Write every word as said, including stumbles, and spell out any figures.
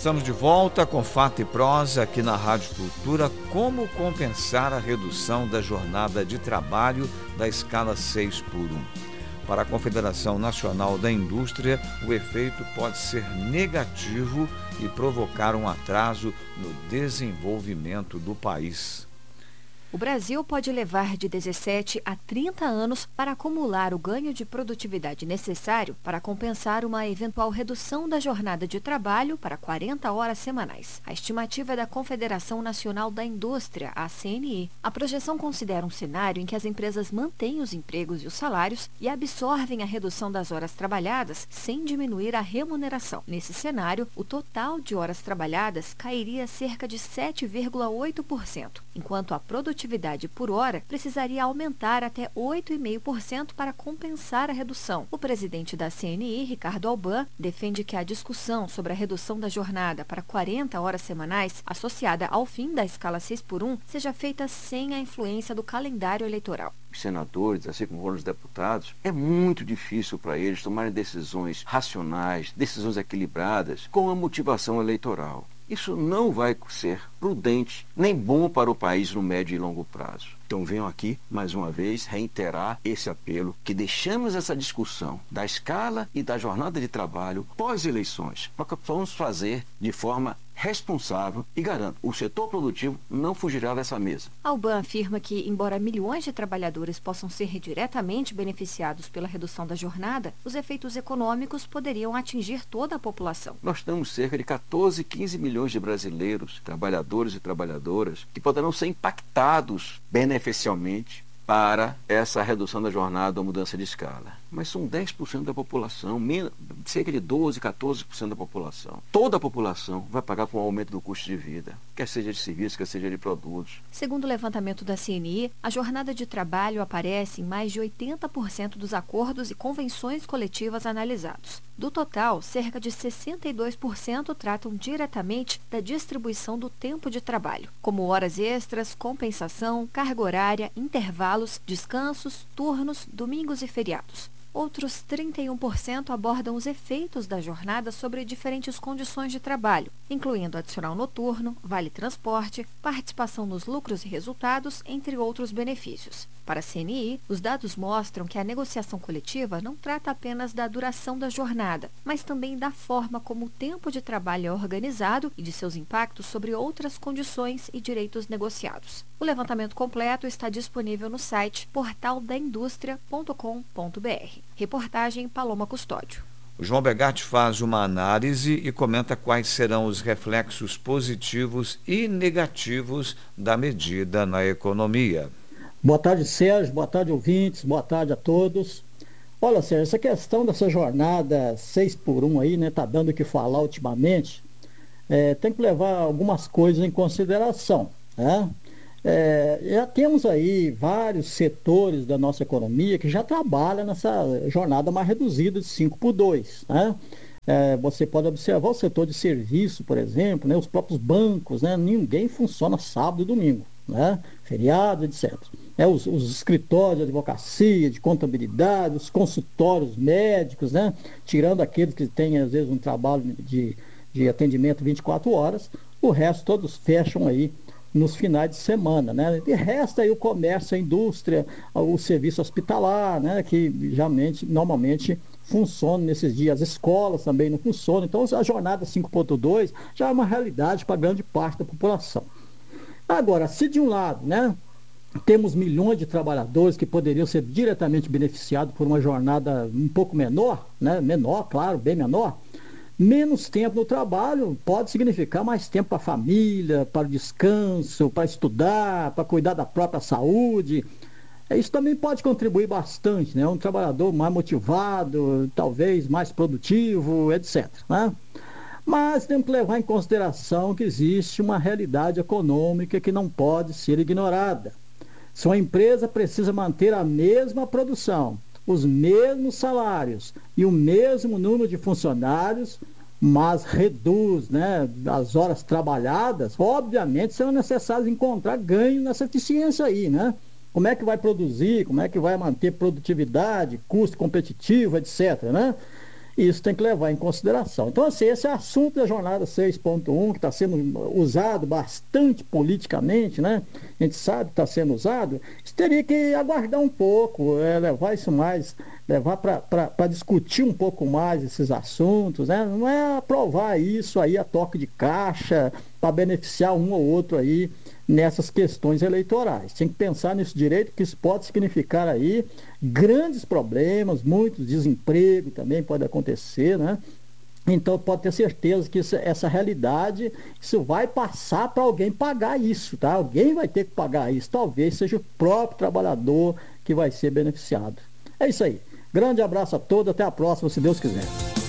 Estamos de volta com Fato e Prosa aqui na Rádio Cultura. Como compensar a redução da jornada de trabalho da escala seis por um? Para a Confederação Nacional da Indústria, o efeito pode ser negativo e provocar um atraso no desenvolvimento do país. O Brasil pode levar de dezessete a trinta anos para acumular o ganho de produtividade necessário para compensar uma eventual redução da jornada de trabalho para quarenta horas semanais. A estimativa é da Confederação Nacional da Indústria, a C N I. A projeção considera um cenário em que as empresas mantêm os empregos e os salários e absorvem a redução das horas trabalhadas sem diminuir a remuneração. Nesse cenário, o total de horas trabalhadas cairia cerca de sete vírgula oito por cento, enquanto a produtividade atividade por hora precisaria aumentar até oito vírgula cinco por cento para compensar a redução. O presidente da C N I, Ricardo Alban, defende que a discussão sobre a redução da jornada para quarenta horas semanais, associada ao fim da escala seis por um, seja feita sem a influência do calendário eleitoral. Os senadores, assim como os deputados, é muito difícil para eles tomarem decisões racionais, decisões equilibradas, com a motivação eleitoral. Isso não vai ser prudente, nem bom para o país no médio e longo prazo. Então venho aqui, mais uma vez, reiterar esse apelo, que deixamos essa discussão da escala e da jornada de trabalho pós-eleições, para que possamos fazer de forma responsável e garanto, o setor produtivo não fugirá dessa mesa. Alban afirma que, embora milhões de trabalhadores possam ser diretamente beneficiados pela redução da jornada, os efeitos econômicos poderiam atingir toda a população. Nós temos cerca de quatorze, quinze milhões de brasileiros, trabalhadores e trabalhadoras, que poderão ser impactados beneficialmente para essa redução da jornada ou mudança de escala. Mas são dez por cento da população, cerca de doze, quatorze por cento da população. Toda a população vai pagar com o aumento do custo de vida, quer seja de serviços, quer seja de produtos. Segundo o levantamento da C N I, a jornada de trabalho aparece em mais de oitenta por cento dos acordos e convenções coletivas analisados. Do total, cerca de sessenta e dois por cento tratam diretamente da distribuição do tempo de trabalho, como horas extras, compensação, carga horária, intervalos, descansos, turnos, domingos e feriados. Outros trinta e um por cento abordam os efeitos da jornada sobre diferentes condições de trabalho, incluindo adicional noturno, vale-transporte, participação nos lucros e resultados, entre outros benefícios. Para a C N I, os dados mostram que a negociação coletiva não trata apenas da duração da jornada, mas também da forma como o tempo de trabalho é organizado e de seus impactos sobre outras condições e direitos negociados. O levantamento completo está disponível no site portal da indústria ponto com ponto br. Reportagem Paloma Custódio. O João Begatti faz uma análise e comenta quais serão os reflexos positivos e negativos da medida na economia. Boa tarde, Sérgio. Boa tarde, ouvintes. Boa tarde a todos. Olha, Sérgio, essa questão dessa jornada seis por um aí, né, tá dando o que falar ultimamente. É, tem que levar algumas coisas em consideração, né? É, já temos aí vários setores da nossa economia que já trabalham nessa jornada mais reduzida de cinco por dois, né? É, você pode observar o setor de serviço, por exemplo, né? Os próprios bancos, né? Ninguém funciona sábado e domingo, né? Feriado, etcétera. É, os, os escritórios de advocacia, de contabilidade, os consultórios médicos, né? Tirando aqueles que têm, às vezes, um trabalho de, de atendimento vinte e quatro horas, o resto todos fecham aí nos finais de semana, né? E resta aí o comércio, a indústria, o serviço hospitalar, né? Que geralmente, normalmente funciona nesses dias. As escolas também não funcionam. Então a jornada cinco ponto dois já é uma realidade para grande parte da população. Agora, se de um lado, né, temos milhões de trabalhadores que poderiam ser diretamente beneficiados por uma jornada um pouco menor, né? Menor, claro, bem menor. Menos tempo no trabalho pode significar mais tempo para a família, para o descanso, para estudar, para cuidar da própria saúde. Isso também pode contribuir bastante, né? Um trabalhador mais motivado, talvez mais produtivo, etcétera, né? Mas temos que levar em consideração que existe uma realidade econômica que não pode ser ignorada. Se uma empresa precisa manter a mesma produção, os mesmos salários e o mesmo número de funcionários, mas reduz, né, as horas trabalhadas, obviamente será necessário encontrar ganho nessa eficiência aí, né? Como é que vai produzir, como é que vai manter produtividade, custo competitivo, etcétera, né? E isso tem que levar em consideração. Então, assim, esse assunto da jornada seis ponto um, que está sendo usado bastante politicamente, né? A gente sabe que está sendo usado, isso teria que aguardar um pouco, é, levar isso mais, levar para discutir um pouco mais esses assuntos, né? Não é aprovar isso aí a toque de caixa para beneficiar um ou outro aí nessas questões eleitorais. Tem que pensar nisso direito, que isso pode significar aí grandes problemas, muito desemprego também pode acontecer, né? Então pode ter certeza que isso, essa realidade, isso vai passar para alguém pagar isso, tá? Alguém vai ter que pagar isso, talvez seja o próprio trabalhador que vai ser beneficiado. É isso aí. Grande abraço a todos, até a próxima, se Deus quiser.